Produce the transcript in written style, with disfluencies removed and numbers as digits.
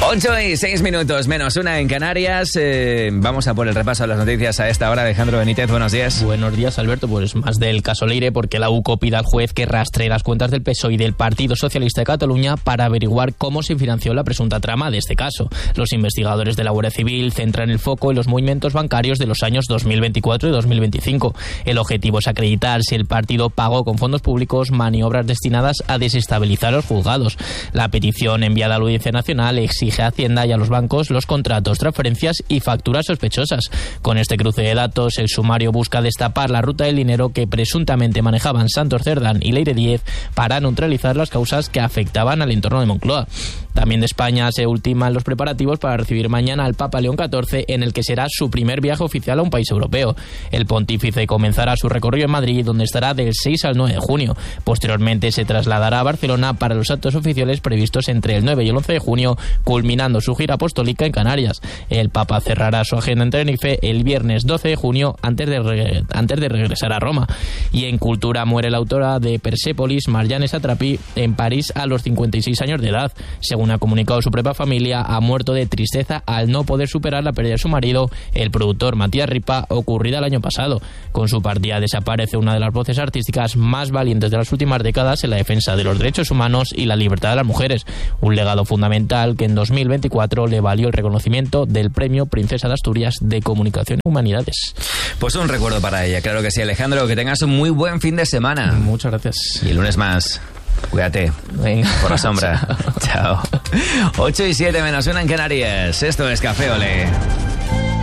8:06, menos una en Canarias. Vamos a por el repaso de las noticias a esta hora. Alejandro Benítez, buenos días. Buenos días, Alberto. Pues más del caso Leire, porque la UCO pide al juez que rastree las cuentas del PSOE y del Partido Socialista de Cataluña para averiguar cómo se financió la presunta trama de este caso. Los investigadores de la Guardia Civil centran el foco en los movimientos bancarios de los años 2024 y 2025. El objetivo es acreditar si el partido pagó con fondos públicos maniobras destinadas a desestabilizar los juzgados. La petición enviada a la Audiencia Nacional exige a Hacienda y a los bancos los contratos, transferencias y facturas sospechosas. Con este cruce de datos, el sumario busca destapar la ruta del dinero que presuntamente manejaban Santos Cerdán y Leire Díez para neutralizar las causas que afectaban al entorno de Moncloa. También de España se ultiman los preparativos para recibir mañana al Papa León XIV, en el que será su primer viaje oficial a un país europeo. El pontífice comenzará su recorrido en Madrid, donde estará del 6 al 9 de junio. Posteriormente se trasladará a Barcelona para los actos oficiales previstos entre el 9 y el 11 de junio, culminando su gira apostólica en Canarias. El Papa cerrará su agenda en Tenerife el viernes 12 de junio antes de regresar a Roma. Y en cultura muere la autora de Persépolis, Marjane Satrapi, en París a los 56 años de edad. Según ha comunicado su propia familia, ha muerto de tristeza al no poder superar la pérdida de su marido, el productor Matías Ripa, ocurrida el año pasado. Con su partida desaparece una de las voces artísticas más valientes de las últimas décadas en la defensa de los derechos humanos y la libertad de las mujeres. Un legado fundamental que en 2024 le valió el reconocimiento del Premio Princesa de Asturias de Comunicación y Humanidades. Pues un recuerdo para ella, claro que sí, Alejandro. Que tengas un muy buen fin de semana. Muchas gracias. Y el lunes más. Cuídate. Venga. Por la sombra. Chao. 8:07, menos una en Canarias. Esto es Café Olé.